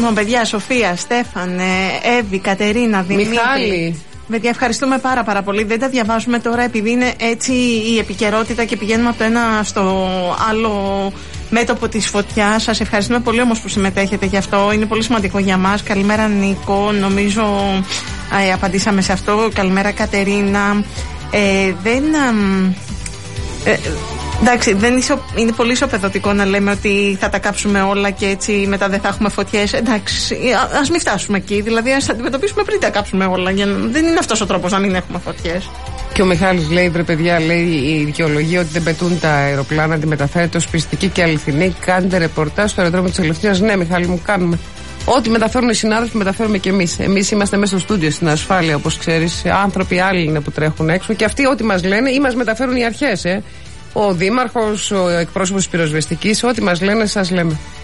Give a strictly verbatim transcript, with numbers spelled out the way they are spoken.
Λοιπόν, παιδιά, Σοφία, Στέφανε, Εύη, Κατερίνα, Δημήτρη. Μιχάλη. Παιδιά, ευχαριστούμε πάρα πάρα πολύ. Δεν τα διαβάζουμε τώρα επειδή είναι έτσι η επικαιρότητα και πηγαίνουμε από το ένα στο άλλο μέτωπο της φωτιάς. Σας ευχαριστούμε πολύ όμως που συμμετέχετε γι' αυτό. Είναι πολύ σημαντικό για μας. Καλημέρα Νίκο, νομίζω ε, απαντήσαμε σε αυτό. Καλημέρα Κατερίνα. Ε, δεν... Ε, εντάξει, δεν ισο, είναι πολύ ισοπεδωτικό να λέμε ότι θα τα κάψουμε όλα και έτσι μετά δεν θα έχουμε φωτιές. Εντάξει, ας μην φτάσουμε εκεί. Δηλαδή, ας αντιμετωπίσουμε πριν τα κάψουμε όλα. Για να, δεν είναι αυτός ο τρόπος να μην έχουμε φωτιές. Και ο Μιχάλης λέει: βρε παιδιά, λέει η δικαιολογία ότι δεν πετούν τα αεροπλάνα, αντιμεταφέρεται ως πιστική και αληθινή. Κάντε ρεπορτάζ στο αεροδρόμιο της Ελευθερίας. Ναι, Μιχάλη μου, κάνουμε. Ό,τι μεταφέρουν οι συνάδελφοι, μεταφέρουμε και εμείς. Εμείς είμαστε μέσα στο στούντιο στην ασφάλεια, όπως ξέρεις. Άνθρωποι άλλοι είναι που τρέχουν έξω και αυτοί ό,τι μας λένε ή μας μεταφέρουν οι αρχές, ε. Ο δήμαρχος, ο εκπρόσωπος της πυροσβεστικής, ό,τι μας λένε, σας λέμε.